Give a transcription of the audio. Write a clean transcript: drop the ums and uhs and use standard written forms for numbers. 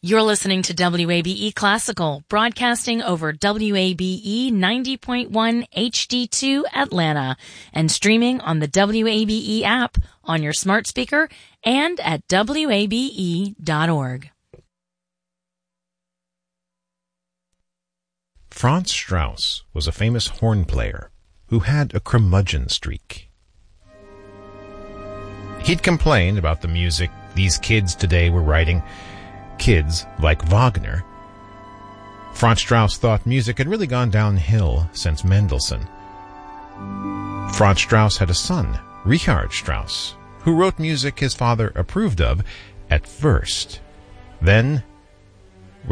You're listening to WABE Classical, broadcasting over WABE 90.1 HD2 Atlanta and streaming on the WABE app on your smart speaker and at WABE.org. Franz Strauss was a famous horn player who had a curmudgeon streak. He'd complain about the music these kids today were writing, kids like Wagner. Franz Strauss thought music had really gone downhill since Mendelssohn. Franz Strauss had a son, Richard Strauss, who wrote music his father approved of at first. Then